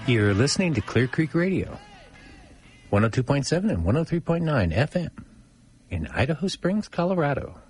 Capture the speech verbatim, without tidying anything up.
You're listening to Clear Creek Radio, one oh two point seven and one oh three point nine F M in Idaho Springs, Colorado.